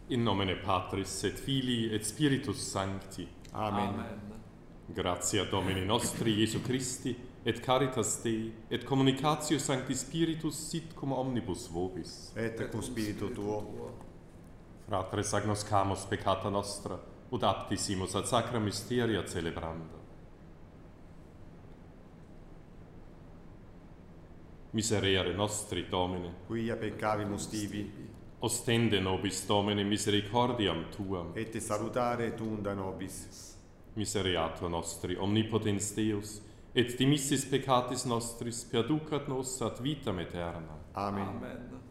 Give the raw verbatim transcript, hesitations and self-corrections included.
In nomine Patris et Filii et Spiritus Sancti. Amen. Amen. Gratia Domini nostri Iesu Christi, et caritas Dei, et communicatio Sancti Spiritus sit cum omnibus vobis. Et cum spiritu tuo. Fratres agnoscamus peccata nostra, ut aptissimus ad sacra mysteria celebranda. Miserere nostri, Domine, Quia peccavimus tibi, ostende nobis, Domine, misericordiam Tuam. et te salutare tunda nobis. Misereatur nostri, omnipotens Deus, et dimissis peccatis nostris perducat nos ad vitam aeterna. Amen. Amen.